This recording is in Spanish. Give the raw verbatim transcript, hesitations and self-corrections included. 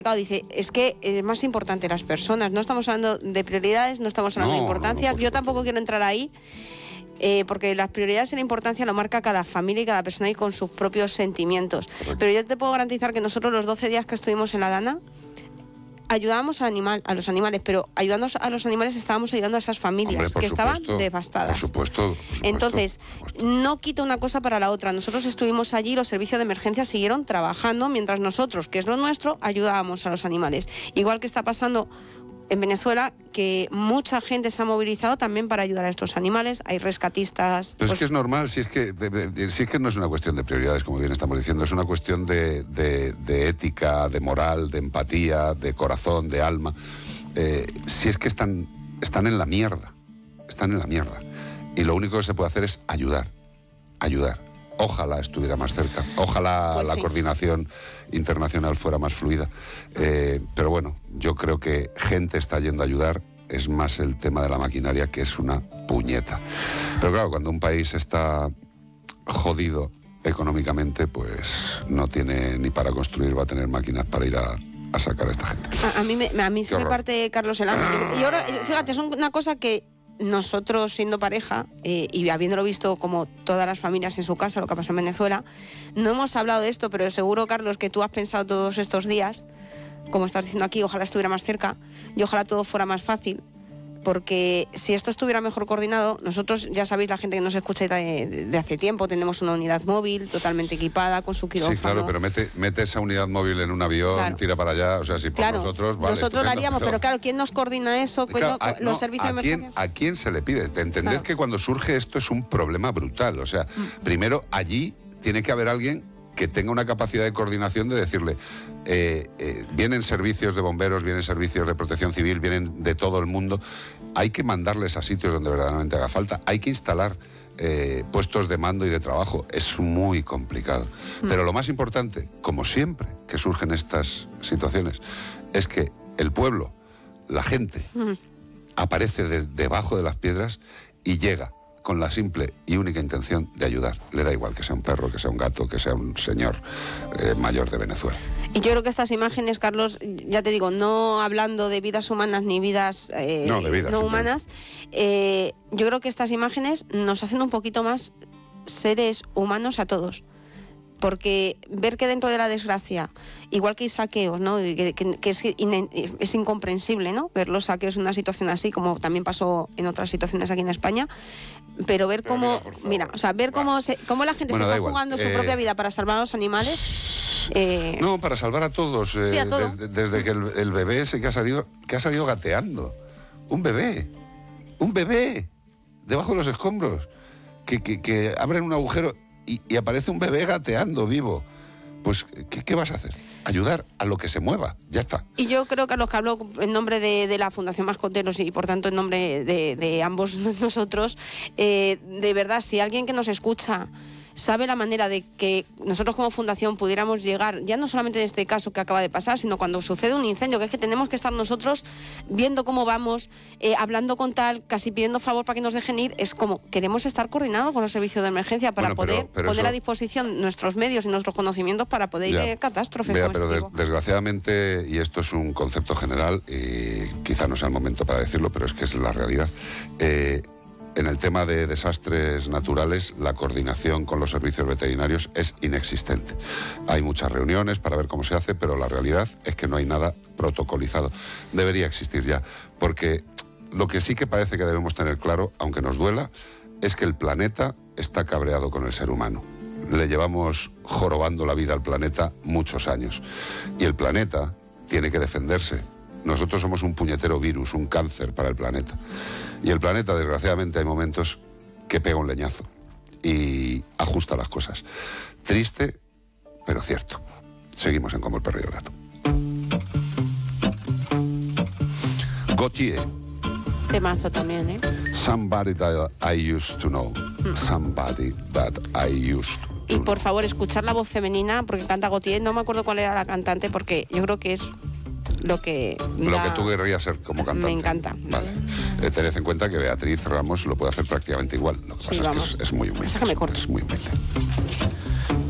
Dice, es que es más importante las personas, no estamos hablando de prioridades, no estamos hablando no, de importancias, no, no, yo tampoco quiero entrar ahí, eh, porque las prioridades y la importancia lo marca cada familia y cada persona y con sus propios sentimientos. Correcto. Pero yo te puedo garantizar que nosotros los doce días que estuvimos en la Dana, ayudábamos al animal, a los animales, pero ayudando a los animales estábamos ayudando a esas familias. Hombre, que supuesto, estaban devastadas. Por supuesto, por supuesto. Entonces, por supuesto. no quita una cosa para la otra. Nosotros estuvimos allí, los servicios de emergencia siguieron trabajando, mientras nosotros, que es lo nuestro, ayudábamos a los animales. Igual que está pasando en Venezuela, que mucha gente se ha movilizado también para ayudar a estos animales. Hay rescatistas. Pero pues... es que es normal, si es que, de, de, si es que no es una cuestión de prioridades, como bien estamos diciendo, es una cuestión de, de, de ética, de moral, de empatía, de corazón, de alma. Eh, si es que están, están en la mierda, están en la mierda. Y lo único que se puede hacer es ayudar, ayudar. Ojalá estuviera más cerca, ojalá pues la sí. coordinación internacional fuera más fluida. Eh, pero bueno, yo creo que gente está yendo a ayudar, es más el tema de la maquinaria, que es una puñeta. Pero claro, cuando un país está jodido económicamente, pues no tiene ni para construir, va a tener máquinas para ir a, a sacar a esta gente. A, a mí, me, a mí se me parte, Carlos, el alma. Y ahora, fíjate, es una cosa que nosotros, siendo pareja, eh, y habiéndolo visto como todas las familias en su casa, lo que pasa en Venezuela, no hemos hablado de esto, pero seguro, Carlos, que tú has pensado todos estos días, como estás diciendo aquí, ojalá estuviera más cerca y ojalá todo fuera más fácil, porque si esto estuviera mejor coordinado, nosotros, ya sabéis, la gente que nos escucha de, de hace tiempo, tenemos una unidad móvil totalmente equipada con su quirófano. Sí, claro, pero mete, mete esa unidad móvil en un avión, claro. tira para allá, o sea, si por claro, nosotros... Vale, nosotros lo haríamos, pero... pero claro, ¿quién nos coordina eso? Claro, a, los no, servicios ¿a de quién, emergencia? ¿A quién se le pide? Entended claro. que cuando surge esto es un problema brutal, o sea, mm. primero allí tiene que haber alguien que tenga una capacidad de coordinación de decirle, eh, eh, vienen servicios de bomberos, vienen servicios de protección civil, vienen de todo el mundo, hay que mandarles a sitios donde verdaderamente haga falta, hay que instalar eh, puestos de mando y de trabajo, es muy complicado. Mm. Pero lo más importante, como siempre que surgen estas situaciones, es que el pueblo, la gente, mm. aparece de, debajo de las piedras y llega con la simple y única intención de ayudar. Le da igual que sea un perro, que sea un gato, que sea un señor eh, mayor de Venezuela. Y yo creo que estas imágenes, Carlos, ya te digo, no hablando de vidas humanas ni vidas eh, no, de vidas, no humanas, eh, yo creo que estas imágenes nos hacen un poquito más seres humanos a todos. Porque ver que dentro de la desgracia, igual que hay saqueos, ¿no? que, que, que es, in, es incomprensible, ¿no? Ver los saqueos en una situación así, como también pasó en otras situaciones aquí en España, pero ver pero cómo, mira, mira, o sea, ver cómo, se, cómo la gente bueno, se está jugando eh, su propia vida para salvar a los animales. Eh, no, para salvar a todos. Eh, sí, a todos. Desde, desde que el, el bebé ese que ha salido, que ha salido gateando, un bebé, un bebé, debajo de los escombros, que, que, que abren un agujero. Y, y aparece un bebé gateando vivo. Pues, ¿qué, ¿qué vas a hacer? Ayudar a lo que se mueva, ya está. Y yo creo, Carlos, que hablo en nombre de, de la Fundación Mascoteros y por tanto en nombre de, de ambos nosotros, eh, de verdad, si alguien que nos escucha sabe la manera de que nosotros como fundación pudiéramos llegar, ya no solamente en este caso que acaba de pasar, sino cuando sucede un incendio, que es que tenemos que estar nosotros viendo cómo vamos, eh, hablando con tal, casi pidiendo favor para que nos dejen ir, es como, queremos estar coordinados con los servicios de emergencia para bueno, pero, poder pero poner eso... a disposición nuestros medios y nuestros conocimientos para poder ya. ir a catástrofes. Vea, como pero este des, desgraciadamente, y esto es un concepto general, y quizá no sea el momento para decirlo, pero es que es la realidad, eh, en el tema de desastres naturales, la coordinación con los servicios veterinarios es inexistente. Hay muchas reuniones para ver cómo se hace, pero la realidad es que no hay nada protocolizado. Debería existir ya, porque lo que sí que parece que debemos tener claro, aunque nos duela, es que el planeta está cabreado con el ser humano. Le llevamos jorobando la vida al planeta muchos años. Y el planeta tiene que defenderse. Nosotros somos un puñetero virus, un cáncer para el planeta. Y el planeta, desgraciadamente, hay momentos que pega un leñazo y ajusta las cosas. Triste, pero cierto. Seguimos en Como el perro y el gato. Gautier. Temazo también, ¿eh? Somebody that I used to know. Mm. Somebody that I used to know. Y por favor, escuchar la voz femenina, porque canta Gautier. No me acuerdo cuál era la cantante, porque yo creo que es lo que... Lo da... que tú querrías ser como cantante. Me encanta. Vale. Eh, tened en cuenta que Beatriz Ramos lo puede hacer prácticamente igual. Lo que sí, pasa vamos. es que es, es muy humilde. Es que me corto. Es muy humilde.